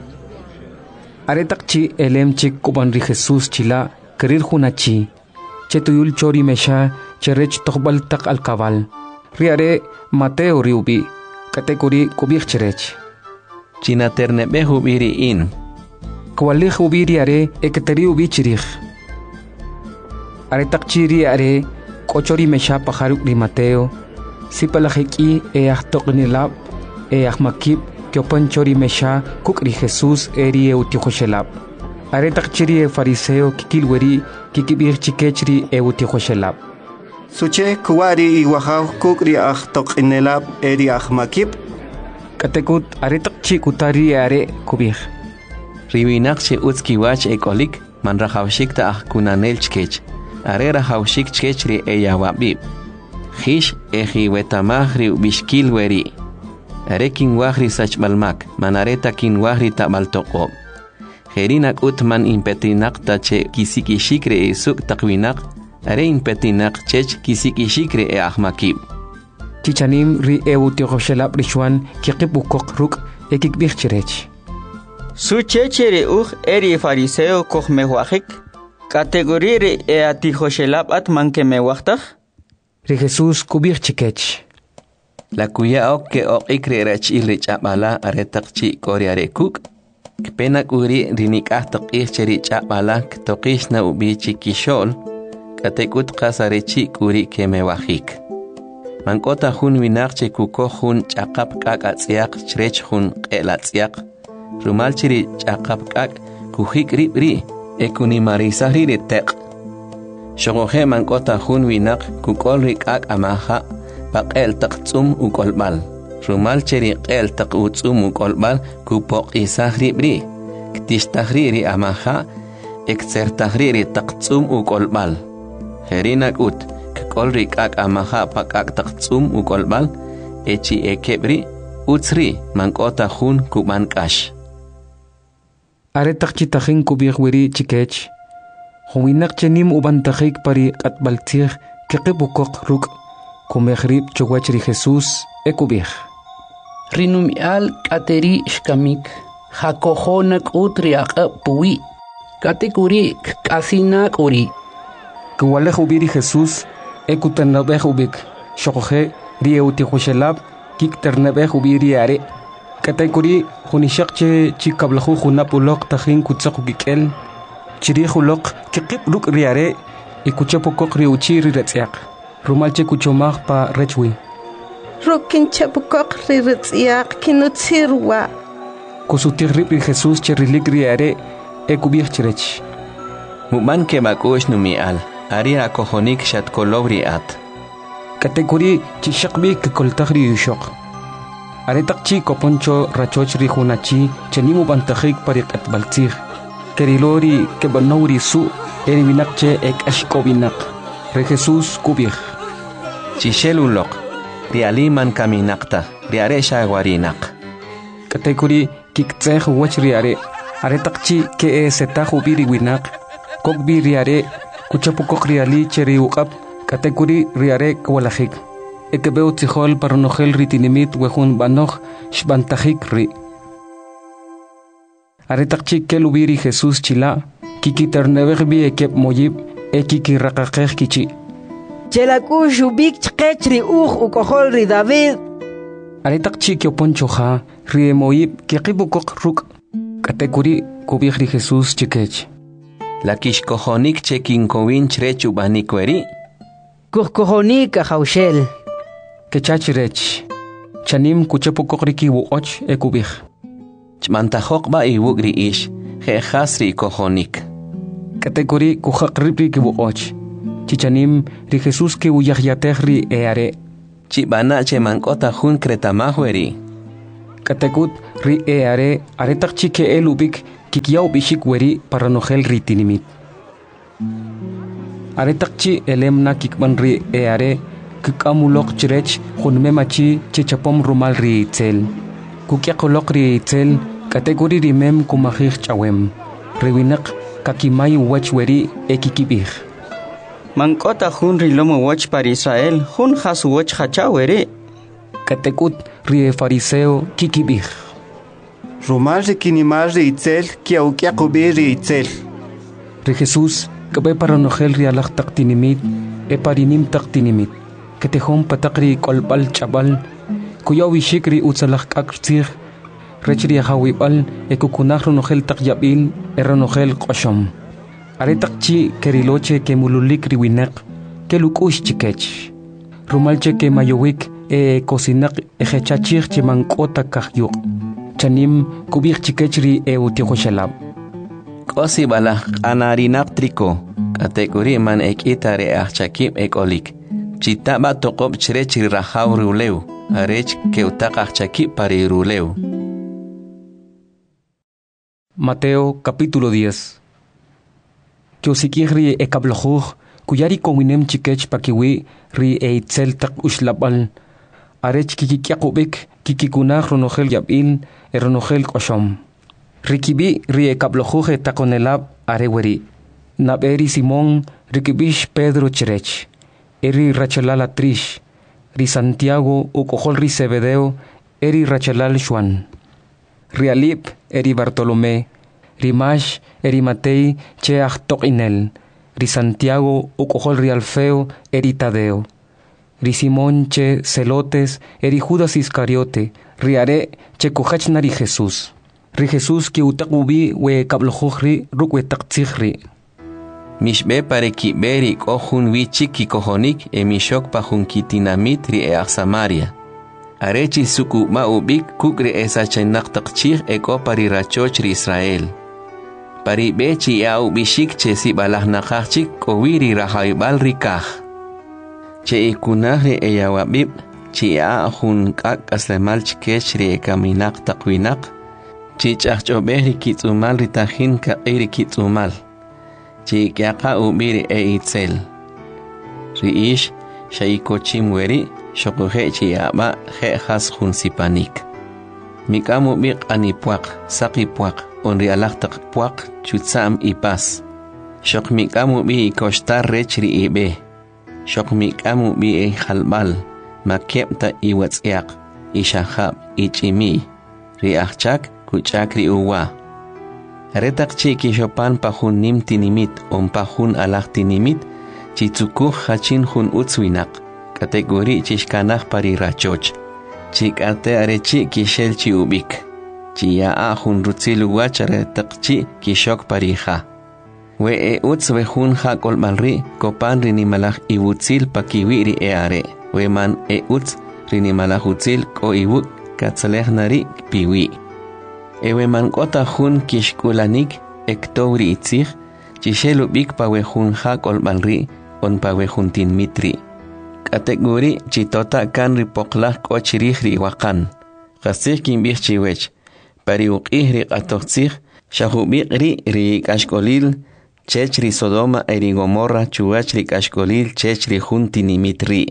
Aretak chi elem chik kuban ri Jesus chila kerir hunachi. Chetuyul chori mesha cherech tohbal tak al kabal. Riare Mateo riubi katekuri kubih cherech. China ternebe hubiri in. Kwalih ubiri are eketeri ubi chirich. Aretak chiri are kochori mesha pajaruk ri Mateo. Sipalahiki toqnilab makib kyopan chori mesha kukri Jesus eri eutihoshelab. Aretak chiri fariseo kikilweri kikibir chikechri eutihoshelab. Suche kuwari iwahaw kukri toqnilab eri makib. Katekut aretak chikutari are kubir. Ribinak che utskiwach ekolik man rahawshik ta kunanel chkech. Are rahawshik chkechri eyawabib. Hish eji wetamahri bishkil weri. Arekin wahri sachbalmak, manareta kin wahri tamaltoqob. Herinak utman impetinak tache kisikishikre e suk takwinak, are impetinak chech kisikishikre e ahmakib. Chichanim ri eutihoshelab rishwan kikibukok ruk ekikbirchirech. Su chechere eri fariseo koch mewahik, kategorire e atihoshelab atman ke mewachtak. Ri Jesus kubir chikech. La kuya ok ikre rach ilrich abala aretak chi koriare kuk. Kpenak uri rinikah toqih cheri chabala ktoqish na ubi chikishol. Katekut qasarechi kuri kemewahik. Mankota hun winak che kuko hun chaqap kak atziak chrech hun qelatsiak. Rumal chiri chaqap kak kuhik ribri ekuni marisahri retek. Shogohe mankota hun winak kukolri kak amaha paqel taqtsum ukolbal. Rumal cheri qel taqutsum ukolbal kupok isahri bri. Ktish tahriri amaha ekser tahriri taqtsum ukolbal. Herinak ut kolri kak amaha pakak taqtsum ukolbal echi ekebri utsri mankota hun kuban kash. Aretak chitahin kubir weri chikech. Huwinak chenim ubantakik pari atbaltir kikibukok ruk kumehrib chowachri Jesus ekubir. Rinumial kateri shkamik hakohonak utri puwi katekuri kasinak uri. Kuwaleh ubiri Jesus ekutanabeh ubik shokohe ri eutihoshelab kikternabeh ubiri are. Katekuri hunishakche chikablahu hunapulok tahin kutsaku kikel. Chiri hulok kikip ruk riare ikuchapokok riuchi riretsiak. Rumalche kuchomag pa rechwi. Rukin chapokok riretsiak kinutsirwa. Kusutirrip ri Jesus cherilik riare ekubir chirech. Muman ke makosh numial. Ari akohonik shatkolobri at. Katekuri chishakbi kikoltagri yushok. Aretak chi koponcho rachochri hunachi chenimu bantahik parik atbaltir. Kerilori kebanori su erivinakche ek ashkovinak. Re Jesus kubir. Chishelulok. Rialiman kaminakta. Riare shagwarinak. Katekuri kiktseh wach riare. Aretak chi ke setahu biri winak. Kokbi riare kuchapukok riali cheri uqab. Katekuri riare kwalahik. Ekebeu tihol paronogel ritinimit wehun banoch shbantahik ri. Aretak chikel ubiri Jesus chila kikiternebeg bi ekep moyib ekiki rakakeh kichi. Chelaku shubik chkechri ukohol ri David. Aretak chikyo ponchoja ri moyib kikibukok ruk. Katekuri kubig ri Jesus chikech. La kishkohonik chekin kovin chrechu banikweri. Kuhkohonik ahaushel. Kechachirech. Chanim kuchapukok riki wuoch ekubig. Chmantajok ba iwugri ish, jehasri kohonik. Kategori kuhaqripri kibuoch. Chichanim ri Jesús que uyahyatehri eare. Chibana che mankota hun kretamahueri. Katekut ri eare aretak chike elubik kikiau bishik weri para nogel ritinimit. Aretak chi elemna kikman ri eare kikamulok chirech hunmemachi chichapom rumal ri itzel. Kukiakolok ri itzel kategori rimem kumahich chawem. Rewinak kakimay wachweri ekikibih. Mankota hun rilomo wach para Israel hun has wach hachawere. Katekut rie fariseo kikibih. Rumal kinimal ri itzel kia ukiakubi ri itzel. Ri Jesús kabe para nogel ri alak taktinimit e parinim taktinimit. Ketehom patakri kolbal chabal kuya wishik ri utsalak akrtzir rechri hawibal e kukunah nogel takyabil e nogel qoshom. Aretakchi keriloche ke mululik riwinek ke lukush chikech. Rumalche ke mayowik e kosinak e hechachir che mankota kahyuk. Chanim kubik chikechri e utihoshalab. Kosi bala anarinak triko. Kategori man ekitare achakip ekolik. Chitaba tokop chirechri rahaw ruleu. Arech ke utak achakip pari ruleu. Mateo capítulo 10. Kiosikihri e kablojuj, kuyari kowinem chikech pakiwi ri e itzel tak ushlabal. Arech kikikiakubik, kikikunah ronogel yabil, e ronogel koshom. Rikibi ri e kablojuj e takonelab areweri. Naberi Simón, rikibish Pedro chirech. Eri rachalal atrish. Ri Santiago ukojol ri Zebedeo, eri rachalal Juan. Rialip eri Bartolomé. Rimash eri Matei che achtokinel. Ri Santiago ukojol ri Alfeo eri Tadeo. Ri Simón che Celotes eri Judas Iscariote. Riare che kojachnari Jesús. Ri Jesús ki utakubi we kablojuj rukwe taktzihri. Mishbe pare ki beri kohun wichik ki kohonik e mishok pa hun kitinamit ri e Samaria. Arechi suku ma ubik kukri esa chenak takchih e ko pari rachoch ri Israel. Pari bechi ya ubishik che si balah nakachik ko wiri rahaybal rikah. Che ikunah ri e yawabib chi ya hun kak aslemal chikech ri e kaminak takwinak. Chi chachobeh ri kitzumal ri tahin ka iri kitzumal. Chi kiaka ubiri e itzel. Riish shaikochim weri shokuhe chi aba he has hun sipanik. Mikamu bik anipuak, sakipuak, onri alaktak puak, chutsam ipas. Shok mikamu bi ikostar rechri ibe. Shok mikamu bi e halbal, makepta iwatsiak, ishahab, ichimi. Riachchak, kuchakri uwa. Retak chi kishopan pahun nim tinimit, pahun alak tinimit, chitsukuh hachin hun utswinak, kategori chishkanah pari rachoch. Chik arte arechi kishel chi ubik. Chia hun rutzilu wachare takchi kishok pariha. We e utswe hun ha kolmalri, kopan rinimalach iwutzil pakiwiri e are. We man e utz rinimalach utzil ko iwuk katsaleh nari piwi. Ewe man kota hun kishkulanik ektowri itzig, chishelu bik pawe hun ha kolmalri, on pawe hun tin mitri. Kategori chitota kan ripoklah kochirih riwakan. Kasih kimbih chiwech. Pari uqih ri qatoqtsih, shahubik ri kashkolil, chech ri Sodoma eri Gomorra chuach ri kashkolil chech ri juntinimit ri.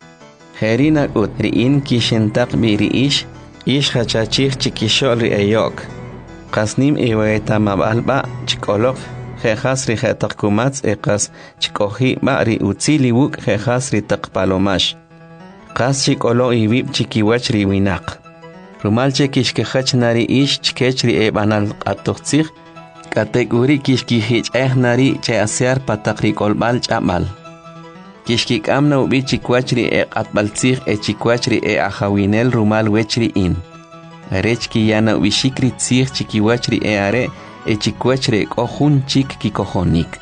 Herina ut ri in kishentak bi ri ish hachachih chikishol ri eyok. Kasnim iwaeta mabalba chikolok, jejas ri jetakumatz ekas chikohi ba ri utzili wuk jejas ri takpalomash. Kas chikolo ibib chikiwach ri winak. Rumalche kishkehach nari ish chkech ri ebanal qatoqtsih, kategori kishkihich nari che asear patakri kolbal chamal. Kishkik amna ubi chikwach ri qatbaltsih chikwach ri ahawinel rumal wechri in. Arech ki yana ubi shikri tsih chikiwach ri are chikwach ri kohun chik kikohonik.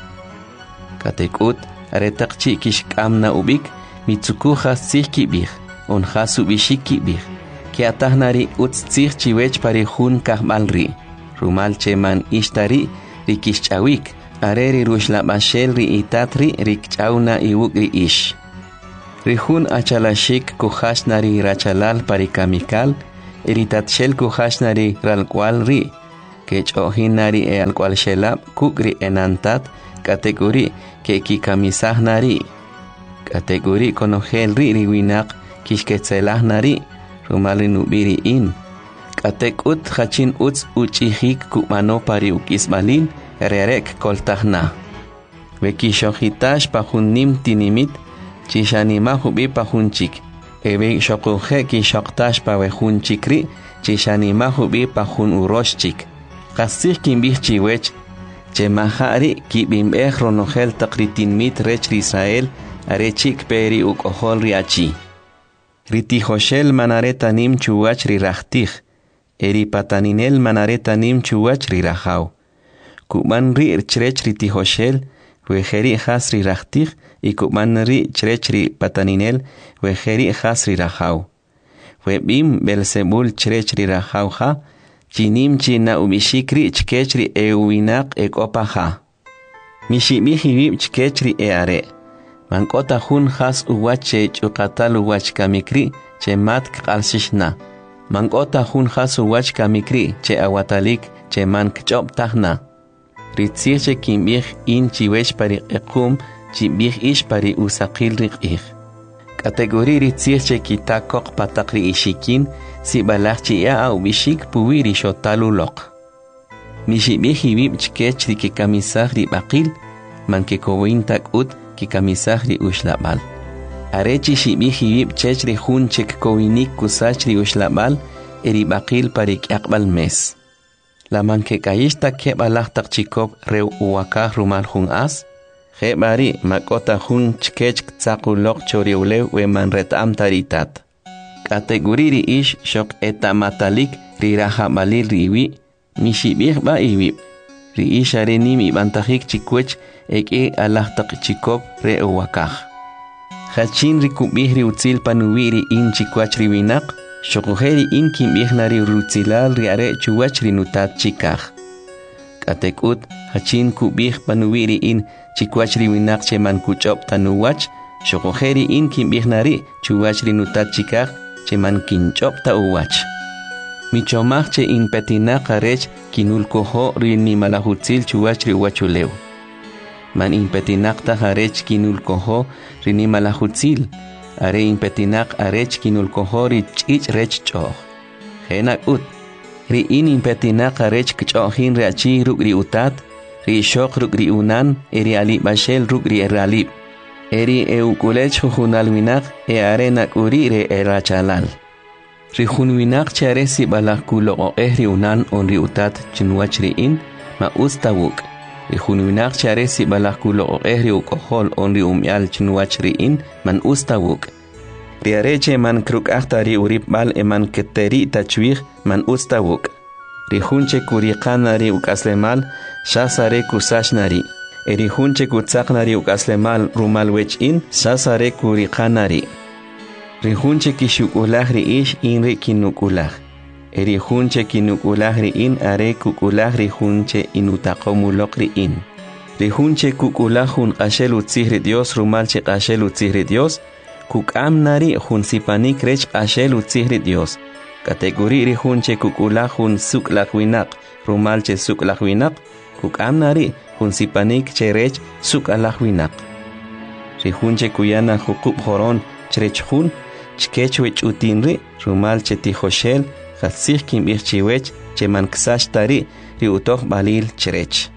Katekut aretakchi kishk amna ubik mitsukuha tsih kibih, onhasu bishik kibih. Que atahnari utztzih chiwech pari hun kahmalri. Rumal cheman ishtari rikishchawik, are ri rushlabashel ri itatri rikchawna iwuk ri ish. Rihun achalashik kuhashna ri rachalal parikamikal, iritatshel kuhashna ri ralkwal ri, kech'ohina ri e alkwal shelab kuk ri enantat, kategori ke kikamisahna ri. Kategori konogel ri riwinak kishketzelahna ri, rumali nubiri in. Katek ut hachin uts uchihik kumano pari ukisbalin, rerek koltahna. Vekishohitash pahunnim tinimit, chishanima hubi pahunchik. Ebe shokuhe kishoktash pawehunchikri, chishanima hubi pahun uroshchik. Kasih kimbih chiwech, chemahari kibimbeh ronogel takritin mit rech Israel, arechik peri ukohol riachi. Ritihoshel manaretanim chuwach rirahtih, eri pataninel manaretanim chuwach rirahau. Kuman ri chrech ritihoshel, wejeri has rirahtih, y kuman ri chrech ri pataninel, wejeri has rirahau. Webim Belzebul chrech rirahau ha, chinim china ubishikri chkechri euinak ekopaha. Mishibihibib chkechri eare. Mankota hun has uwache chukatal uwach kamikri che mat kalsishna. Mankota hun has uwach kamikri che awatalik che mank chop tahna. Ritzirche kimbih in chiwech pari ekum chibih ish pari usakil rikih. Kategori ritzirche kitakok patakri ishikin si balachchi ya au bishik puwiri shotalulok. Mishibih hibib chkech rikikamisah ribakil manke kowintak ut kikamisahri ushlabal. Arechi shibihibib chechri hunchek kowinik kusachri ushlabal eribakil parik akbal mes. La manke kayista kebalahtak chikop reu uwakah rumal hun as, hebari makota hun chkech tsakulok choriulew we manretam taritat. Kategoriri ish shok etamatalik rirahabalil riwi, mishibih ba iwib. Ri ishare nimi bantahik chikwech eke alahtak chikop re uwakah. Hachin rikubih ri utzil panuwiri in chikwach riwinak, shokuheri in kimbih nari rutzilal riare chuwach rinutat chikah. Katekut hachin kubih panuwiri in chikwach riwinak cheman kuchop tanuwach, shokuheri in kimbih nari chuwach rinutat chikah cheman kinchop tauwach. Michomach che in petinak arech kinulkoho rini malahutzil chuwach riwachulew. Man in petinak ta arech kinulkoho rini malahutzil. Are in petinak arech kinulkoho rich rech choh. Henak ut. Ri in petinak arech kchohin reachi rugri utat. Ri shok rugri unan eri alib bashel rugri eralib. Eri eukulech hujunal winak e arenak uri re erachalal. Rihunwinak chare si balakulo o unan on riutat chinwach in ma ustawuk. Rihunwinak chare si balakulo o ukohol on riumyal chinwach in man ustawuk. Riareche man kruk ahtari urip bal eman keteri tachwih man ustawuk. Rihunche kuriqanari ukaslemal shasare kusashnari. Erihunche kutsaknari ukaslemal rumalwech in shasare kuriqanari. Rihunche kishukulahri ish inri kinukulah. Erihunche kinukulahri in are kukulahri hunche inutakomulokri in. Rihunche kukulahun ashelu tzihri Dios rumalche ashelu tzihri Dios. Kukamnari hun sipanik rech ashelu tzihri Dios. Kategori rihunche kukulahun suklahwinak rumalche suklahwinak. Kukamnari hun sipanik cherech sukalahwinak. Rihunche kuyana hukub horon cherechhun. Chkechwech utinri, rumal chetihoshel, hatzih kimbih chiwech, cheman ksashtari, riutoh balil cherech.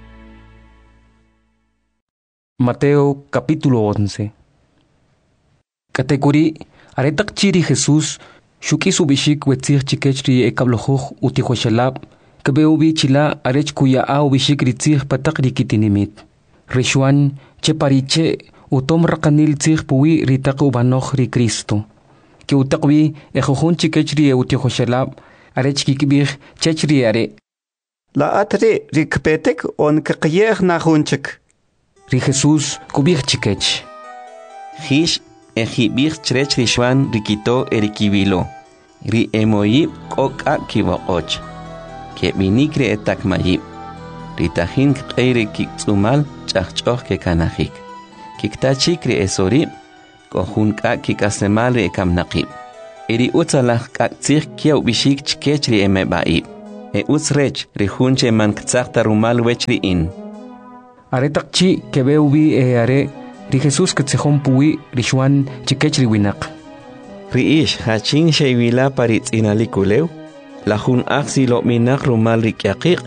Mateo capítulo 11. Categorí aretak chiri Jesús, shuki subishik wetzih chikechri ekablojuj utihoshelab, kabeubi chila arech kuya a ubishik ritzih patak rikitinimit. Rishuan, chepariche, utom rakanil tzih puwi ritak ubanoch ri Cristo. Que utakwi ejojun chikechri utihoshelab, arech kikibih chechri are. La atre rikpetek on kakiyeh nahunchik. Ri Jesús kubih chikech. Hish ejibih chrech rishwan rikito erikibilo. Ri emoyib kok a kibokoch. Que vinikre etakmayib. ritahin qeyri kiksumal chachchoh ke kanahik. Kiktachik ri esori kohun ka kikasemal ri kamnaqib. Iri utsalah kaktsik kiaw bishik chkech ri emebaib. Utsrech ri hunche man ktsakta rumal wech ri in. Are takchi kebeubi are ri Jesus ktsehon puwi ri shwan chikech ri winak. Ri ish hachin sheywila paritz inalikuleu. La hun aksi lo minak rumal ri kiaqiq.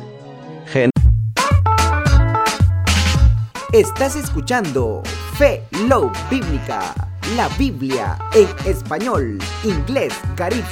Estás escuchando Fe Love Bíblica, la Biblia en español, inglés, Carib